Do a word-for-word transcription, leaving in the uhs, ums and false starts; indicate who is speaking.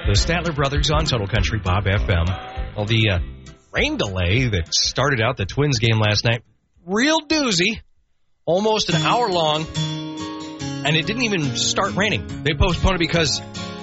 Speaker 1: The Statler Brothers on Total Country Bob F M. Well, the uh, rain delay that started out the Twins game last night, real doozy, almost an hour long, and it didn't even start raining. They postponed it because